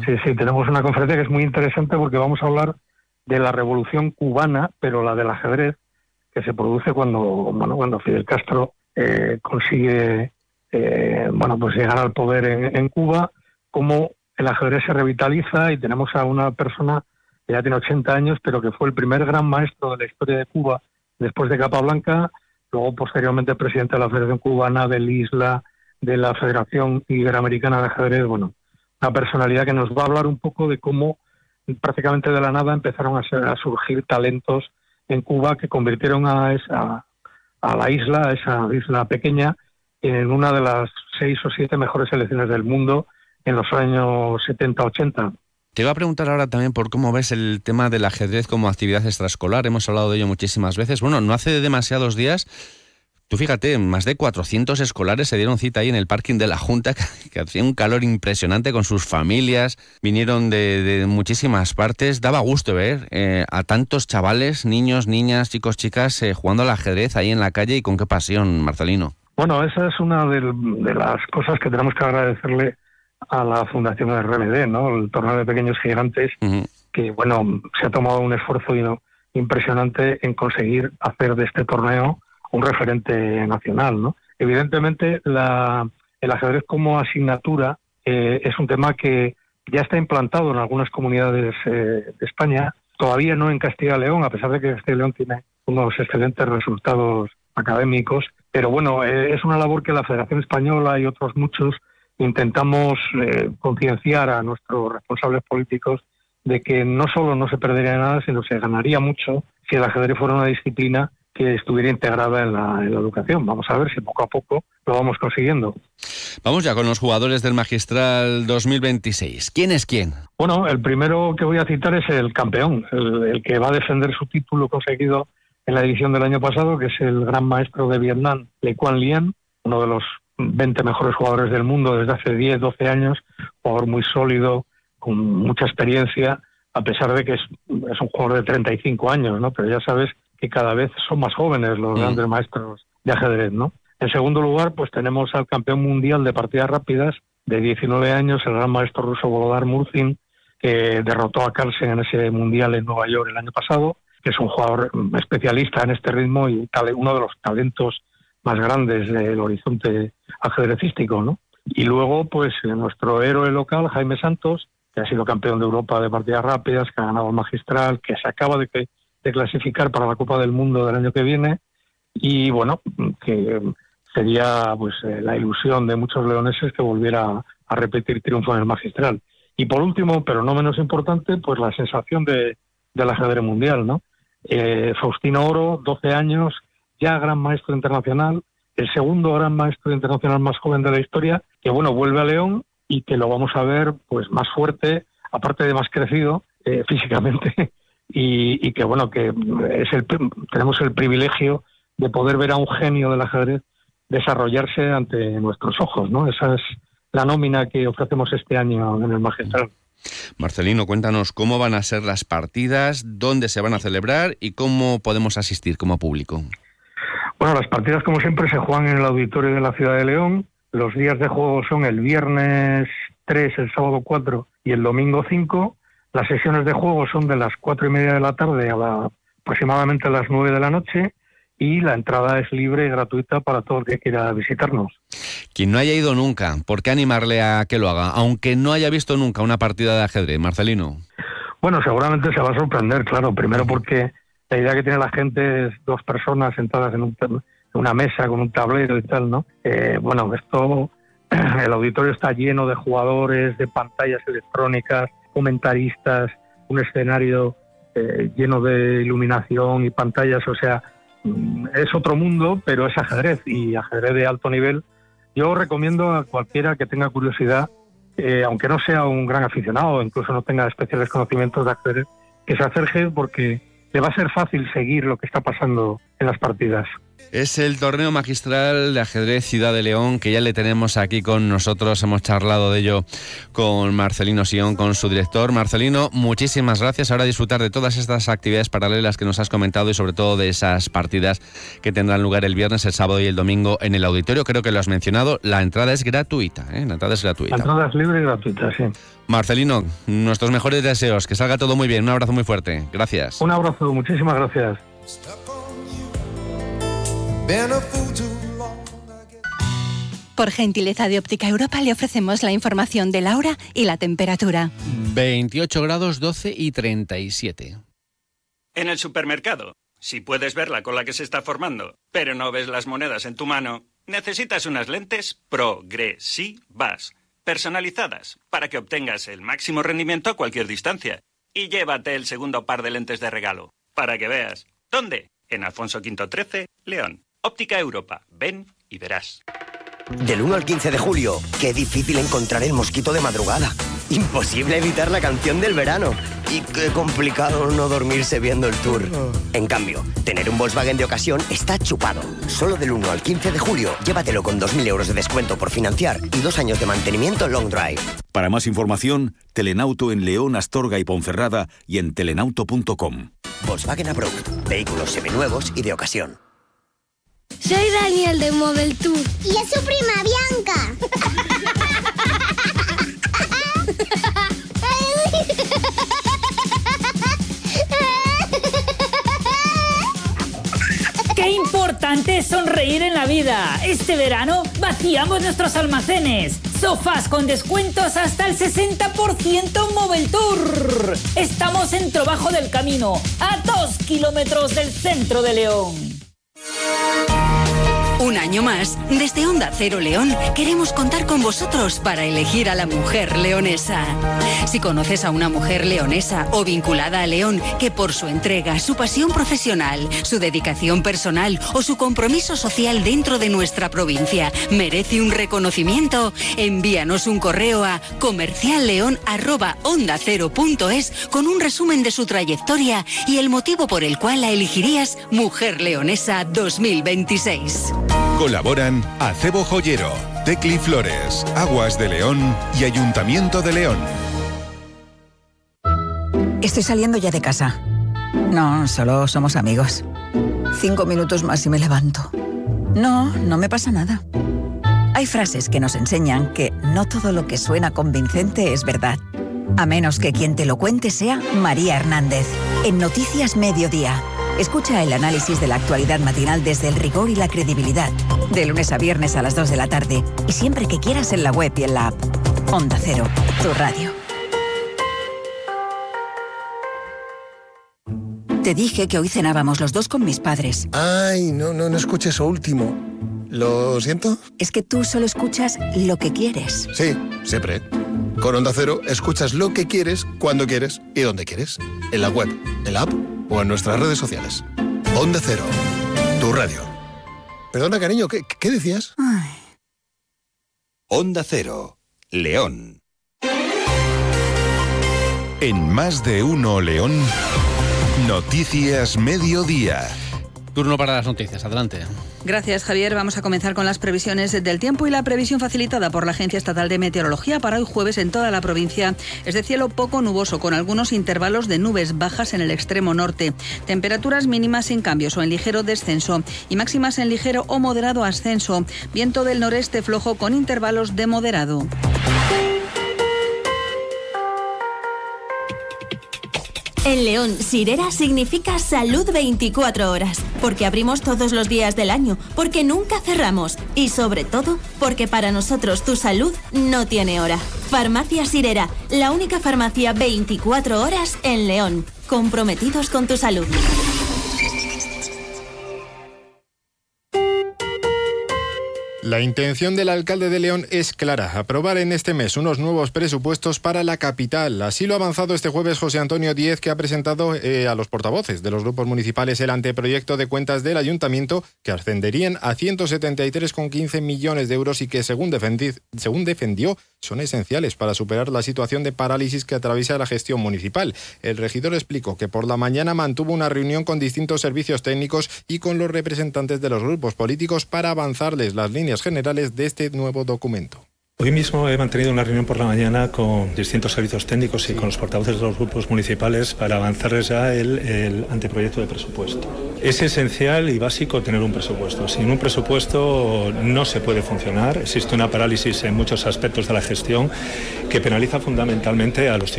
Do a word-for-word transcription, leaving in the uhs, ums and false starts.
Uh-huh. Sí, sí, tenemos una conferencia que es muy interesante porque vamos a hablar de la revolución cubana, pero la del ajedrez, que se produce cuando, bueno, cuando Fidel Castro eh, consigue eh, bueno, pues llegar al poder en, en Cuba, cómo el ajedrez se revitaliza y tenemos a una persona que ya tiene ochenta años, pero que fue el primer gran maestro de la historia de Cuba después de Capablanca, luego posteriormente presidente de la Federación Cubana, del Isla, de la Federación Iberoamericana de Ajedrez. Bueno, una personalidad que nos va a hablar un poco de cómo prácticamente de la nada empezaron a, ser, a surgir talentos en Cuba que convirtieron a esa a la isla, a esa isla pequeña, en una de las seis o siete mejores selecciones del mundo en los años setenta ochenta. Te iba a preguntar ahora también por cómo ves el tema del ajedrez como actividad extraescolar. Hemos hablado de ello muchísimas veces. Bueno, no hace demasiados días, tú fíjate, más de cuatrocientos escolares se dieron cita ahí en el parking de la Junta, que, que hacía un calor impresionante con sus familias. Vinieron de, de muchísimas partes. Daba gusto ver eh, a tantos chavales, niños, niñas, chicos, chicas, eh, jugando al ajedrez ahí en la calle, y con qué pasión, Marcelino. Bueno, esa es una de, de las cosas que tenemos que agradecerle a la Fundación R M D, ¿no? El torneo de pequeños gigantes, uh-huh. que, bueno, se ha tomado un esfuerzo impresionante en conseguir hacer de este torneo un referente nacional, ¿no? Evidentemente, la, el ajedrez como asignatura eh, es un tema que ya está implantado en algunas comunidades eh, de España, todavía no en Castilla y León, a pesar de que Castilla y León tiene unos excelentes resultados académicos, pero bueno, eh, es una labor que la Federación Española y otros muchos intentamos eh, concienciar a nuestros responsables políticos de que no solo no se perdería nada, sino se ganaría mucho si el ajedrez fuera una disciplina que estuviera integrada en la, en la educación. Vamos a ver si poco a poco lo vamos consiguiendo. Vamos ya con los jugadores del Magistral dos mil veintiséis. ¿Quién es quién? Bueno, el primero que voy a citar es el campeón, el, el que va a defender su título conseguido en la edición del año pasado, que es el gran maestro de Vietnam, Le Quan Lien, uno de los veinte mejores jugadores del mundo desde hace diez, doce años, jugador muy sólido, con mucha experiencia, a pesar de que es, es un jugador de treinta y cinco años, ¿no? Pero ya sabes que cada vez son más jóvenes los mm. grandes maestros de ajedrez, ¿no? En segundo lugar, pues tenemos al campeón mundial de partidas rápidas de diecinueve años, el gran maestro ruso Volodar Murzin, que derrotó a Carlsen en ese mundial en Nueva York el año pasado, que es un jugador especialista en este ritmo y uno de los talentos más grandes del horizonte ajedrecístico, ¿no? Y luego, pues, nuestro héroe local, Jaime Santos, que ha sido campeón de Europa de partidas rápidas, que ha ganado el Magistral, que se acaba de, que, de clasificar para la Copa del Mundo del año que viene, y bueno, que sería pues eh, la ilusión de muchos leoneses que volviera a repetir triunfo en el Magistral. Y por último, pero no menos importante, pues la sensación de, del ajedrez mundial, ¿no? Eh, Faustino Oro, doce años, ya gran maestro internacional, el segundo gran maestro internacional más joven de la historia, que bueno, vuelve a León y que lo vamos a ver pues más fuerte, aparte de más crecido eh, físicamente, y, y que bueno, que es el, tenemos el privilegio de poder ver a un genio del ajedrez desarrollarse ante nuestros ojos, ¿no? Esa es la nómina que ofrecemos este año en el Magistral. Marcelino, cuéntanos cómo van a ser las partidas, dónde se van a celebrar y cómo podemos asistir como público. Bueno, las partidas, como siempre, se juegan en el auditorio de la ciudad de León. Los días de juego son el viernes tres, el sábado cuatro y el domingo cinco. Las sesiones de juego son de las cuatro y media de la tarde a la, aproximadamente a las nueve de la noche, y la entrada es libre y gratuita para todo el que quiera visitarnos. Quien no haya ido nunca, ¿por qué animarle a que lo haga? Aunque no haya visto nunca una partida de ajedrez, Marcelino. Bueno, seguramente se va a sorprender, claro. Primero porque la idea que tiene la gente es dos personas sentadas en, un, en una mesa con un tablero y tal, ¿no? Eh, bueno, esto, el auditorio está lleno de jugadores, de pantallas electrónicas, comentaristas, un escenario eh, lleno de iluminación y pantallas, o sea, es otro mundo, pero es ajedrez, y ajedrez de alto nivel. Yo recomiendo a cualquiera que tenga curiosidad, eh, aunque no sea un gran aficionado, incluso no tenga especiales conocimientos de ajedrez, que se acerque, porque le va a ser fácil seguir lo que está pasando en las partidas. Es el torneo magistral de ajedrez Ciudad de León, que ya le tenemos aquí con nosotros. Hemos charlado de ello con Marcelino Sion, con su director. Marcelino, muchísimas gracias. Ahora disfrutar de todas estas actividades paralelas que nos has comentado y sobre todo de esas partidas que tendrán lugar el viernes, el sábado y el domingo en el auditorio. Creo que lo has mencionado. La entrada es gratuita, ¿eh? La entrada es gratuita. La entrada es libre y gratuita, sí. Marcelino, nuestros mejores deseos. Que salga todo muy bien. Un abrazo muy fuerte. Gracias. Un abrazo. Muchísimas gracias. Por gentileza de Óptica Europa le ofrecemos la información de la hora y la temperatura. veintiocho grados, doce y treinta y siete. En el supermercado, si puedes ver la cola que se está formando, pero no ves las monedas en tu mano, necesitas unas lentes progresivas, personalizadas, para que obtengas el máximo rendimiento a cualquier distancia. Y llévate el segundo par de lentes de regalo, para que veas. ¿Dónde? En Alfonso Quinto trece, León. Óptica Europa. Ven y verás. Del uno al quince de julio, qué difícil encontrar el mosquito de madrugada. Imposible evitar la canción del verano. Y qué complicado no dormirse viendo el tour. En cambio, tener un Volkswagen de ocasión está chupado. Solo del uno al quince de julio, llévatelo con dos mil euros de descuento por financiar y dos años de mantenimiento long drive. Para más información, Telenauto en León, Astorga y Ponferrada y en telenauto punto com. Volkswagen Approved. Vehículos seminuevos y de ocasión. Soy Daniel de Model Tour. Y es su prima Bianca. ¡Qué importante es sonreír en la vida! Este verano vaciamos nuestros almacenes. Sofás con descuentos hasta el sesenta por ciento en Model Tour. Estamos en Trobajo del Camino, a dos kilómetros del centro de León. Un año más, desde Onda Cero León, queremos contar con vosotros para elegir a la mujer leonesa. Si conoces a una mujer leonesa o vinculada a León que por su entrega, su pasión profesional, su dedicación personal o su compromiso social dentro de nuestra provincia merece un reconocimiento, envíanos un correo a comercialleon arroba onda cero punto es con un resumen de su trayectoria y el motivo por el cual la elegirías Mujer Leonesa dos mil veintiséis. Colaboran Acebo Joyero, Tecli Flores, Aguas de León y Ayuntamiento de León. Estoy saliendo ya de casa. No, solo somos amigos. Cinco minutos más y me levanto. No, no me pasa nada. Hay frases que nos enseñan que no todo lo que suena convincente es verdad. A menos que quien te lo cuente sea María Hernández. En Noticias Mediodía. Escucha el análisis de la actualidad matinal desde el rigor y la credibilidad. De lunes a viernes a las dos de la tarde. Y siempre que quieras en la web y en la app. Onda Cero, tu radio. Te dije que hoy cenábamos los dos con mis padres. Ay, no, no, no escuché eso último. ¿Lo siento? Es que tú solo escuchas lo que quieres. Sí, siempre. Con Onda Cero escuchas lo que quieres, cuando quieres y donde quieres. En la web, en la app o en nuestras redes sociales. Onda Cero, tu radio. Perdona, cariño, ¿qué, qué decías? Ay. Onda Cero, León. En Más de Uno León, Noticias Mediodía. Turno para las noticias, adelante. Gracias, Javier. Vamos a comenzar con las previsiones del tiempo y la previsión facilitada por la Agencia Estatal de Meteorología para hoy jueves en toda la provincia. Es de cielo poco nuboso, con algunos intervalos de nubes bajas en el extremo norte. Temperaturas mínimas sin cambios o en ligero descenso y máximas en ligero o moderado ascenso. Viento del noreste flojo con intervalos de moderado. En León, Sirera significa salud veinticuatro horas, porque abrimos todos los días del año, porque nunca cerramos y sobre todo, porque para nosotros tu salud no tiene hora. Farmacia Sirera, la única farmacia veinticuatro horas en León, comprometidos con tu salud. La intención del alcalde de León es clara, aprobar en este mes unos nuevos presupuestos para la capital. Así lo ha avanzado este jueves José Antonio Díez, que ha presentado eh, a los portavoces de los grupos municipales el anteproyecto de cuentas del ayuntamiento, que ascenderían a ciento setenta y tres coma quince millones de euros y que, según, defendi- según defendió, son esenciales para superar la situación de parálisis que atraviesa la gestión municipal. El regidor explicó que por la mañana mantuvo una reunión con distintos servicios técnicos y con los representantes de los grupos políticos para avanzarles las líneas generales de este nuevo documento. Hoy mismo he mantenido una reunión por la mañana con distintos servicios técnicos y con los portavoces de los grupos municipales para avanzarles ya el, el anteproyecto de presupuesto. Es esencial y básico tener un presupuesto. Sin un presupuesto no se puede funcionar. Existe una parálisis en muchos aspectos de la gestión que penaliza fundamentalmente a los ciudadanos.